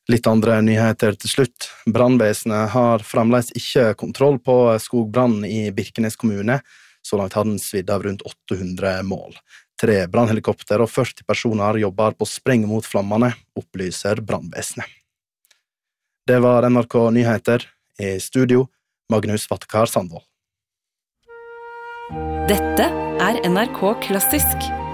Litt andre nyheter til slutt. Brannvesenet har fremdeles ikke kontroll på skogbrannen i Birkenes kommune. Så langt har den svidd av rundt 800 mål. 3 brannhelikopter og 40 personer jobber på spreng mot flammene, opplyser brannvesenet. Det var NRK Nyheter. I studio, Magnus Vattekar Sandvold. Dette er NRK Klassisk.